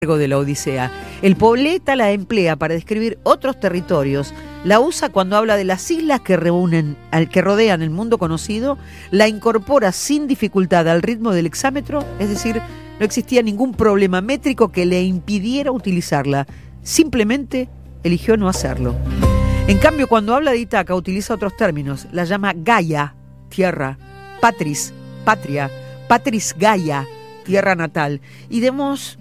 de la Odisea. El poeta la emplea para describir otros territorios, la usa cuando habla de las islas que rodean el mundo conocido, la incorpora sin dificultad al ritmo del hexámetro, es decir, no existía ningún problema métrico que le impidiera utilizarla, simplemente eligió no hacerlo. En cambio, cuando habla de Ítaca utiliza otros términos, la llama Gaia, tierra, patris, patria, patris Gaia, tierra natal, y demos,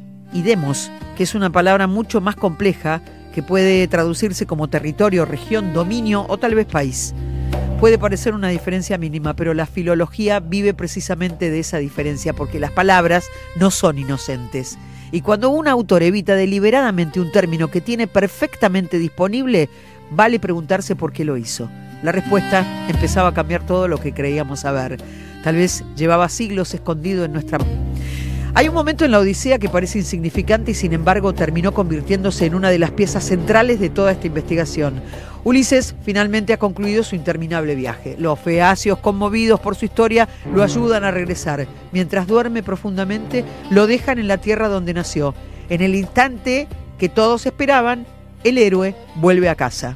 que es una palabra mucho más compleja que puede traducirse como territorio, región, dominio o tal vez país. Puede parecer una diferencia mínima, pero la filología vive precisamente de esa diferencia, porque las palabras no son inocentes. Y cuando un autor evita deliberadamente un término que tiene perfectamente disponible, vale preguntarse por qué lo hizo. La respuesta empezaba a cambiar todo lo que creíamos saber. Tal vez llevaba siglos escondido en nuestra... Hay un momento en la Odisea que parece insignificante y sin embargo terminó convirtiéndose en una de las piezas centrales de toda esta investigación. Ulises finalmente ha concluido su interminable viaje. Los feacios, conmovidos por su historia, lo ayudan a regresar. Mientras duerme profundamente, lo dejan en la tierra donde nació. En el instante que todos esperaban, el héroe vuelve a casa.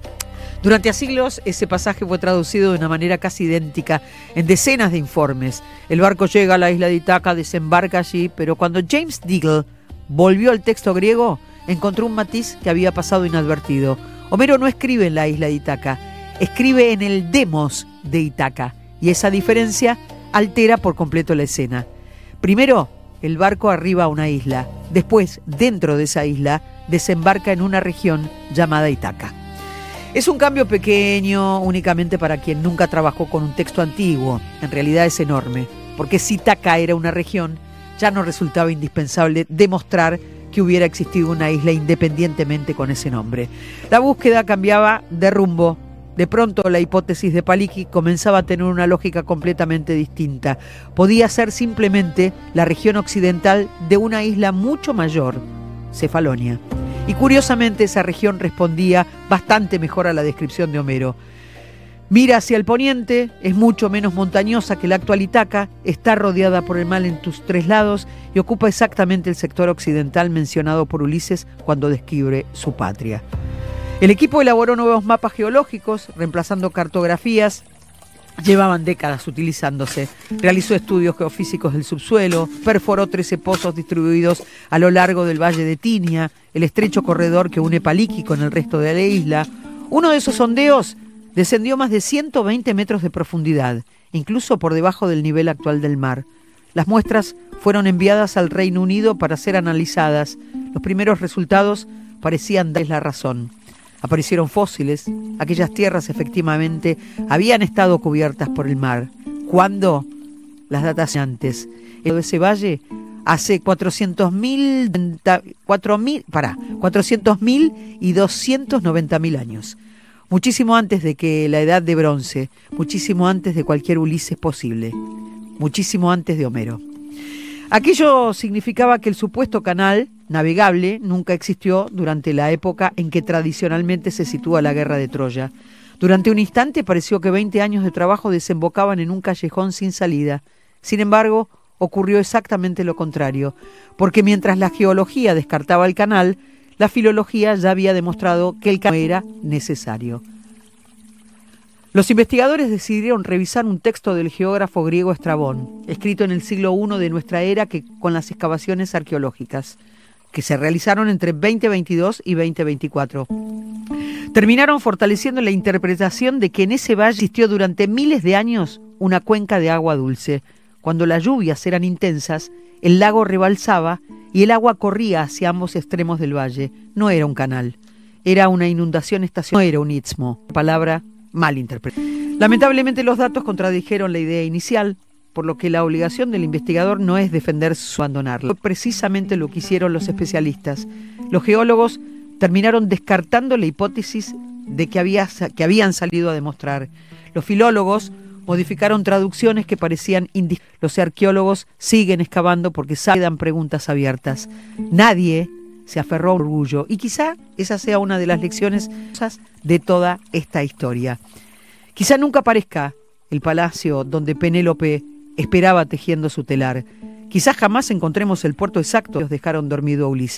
Durante siglos, ese pasaje fue traducido de una manera casi idéntica en decenas de informes. El barco llega a la isla de Ítaca, desembarca allí, pero cuando James Diggle volvió al texto griego, encontró un matiz que había pasado inadvertido. Homero no escribe en la isla de Ítaca, escribe en el demos de Ítaca, y esa diferencia altera por completo la escena. Primero, el barco arriba a una isla. Después, dentro de esa isla, desembarca en una región llamada Ítaca. Es un cambio pequeño únicamente para quien nunca trabajó con un texto antiguo. En realidad es enorme, porque si Ítaca era una región, ya no resultaba indispensable demostrar que hubiera existido una isla independientemente con ese nombre. La búsqueda cambiaba de rumbo. De pronto la hipótesis de Paliki comenzaba a tener una lógica completamente distinta. Podía ser simplemente la región occidental de una isla mucho mayor, Cefalonia. Y curiosamente esa región respondía bastante mejor a la descripción de Homero. Mira hacia el poniente, es mucho menos montañosa que la actual Ítaca, está rodeada por el mar en sus tres lados y ocupa exactamente el sector occidental mencionado por Ulises cuando describe su patria. El equipo elaboró nuevos mapas geológicos, reemplazando cartografías. Llevaban décadas utilizándose. Realizó estudios geofísicos del subsuelo, perforó 13 pozos distribuidos a lo largo del valle de Tinia, el estrecho corredor que une Paliki con el resto de la isla. Uno de esos sondeos descendió más de 120 metros de profundidad, incluso por debajo del nivel actual del mar. Las muestras fueron enviadas al Reino Unido para ser analizadas. Los primeros resultados parecían darles la razón. Aparecieron fósiles, aquellas tierras efectivamente habían estado cubiertas por el mar. ¿Cuándo? Las datas antes. En ese valle, hace 400.000 y 290.000 años. Muchísimo antes de que la edad de bronce, muchísimo antes de cualquier Ulises posible, muchísimo antes de Homero. Aquello significaba que el supuesto canal navegable nunca existió durante la época en que tradicionalmente se sitúa la guerra de Troya. Durante un instante pareció que 20 años de trabajo desembocaban en un callejón sin salida. Sin embargo, ocurrió exactamente lo contrario, porque mientras la geología descartaba el canal, la filología ya había demostrado que el canal era necesario. Los investigadores decidieron revisar un texto del geógrafo griego Estrabón, escrito en el siglo I de nuestra era con las excavaciones arqueológicas, que se realizaron entre 2022 y 2024. Terminaron fortaleciendo la interpretación de que en ese valle existió durante miles de años una cuenca de agua dulce. Cuando las lluvias eran intensas, el lago rebalsaba y el agua corría hacia ambos extremos del valle. No era un canal, era una inundación estacional, no era un istmo, palabra mal interpretada. Lamentablemente los datos contradijeron la idea inicial, por lo que la obligación del investigador no es defender su abandonarlo. Fue precisamente lo que hicieron los especialistas. Los geólogos terminaron descartando la hipótesis de que habían salido a demostrar. Los filólogos modificaron traducciones que parecían Los arqueólogos siguen excavando porque quedan preguntas abiertas. Nadie se aferró a un orgullo y quizá esa sea una de las lecciones de toda esta historia. Quizá nunca aparezca el palacio donde Penélope esperaba tejiendo su telar. Quizás jamás encontremos el puerto exacto que los dejaron dormido a Ulises.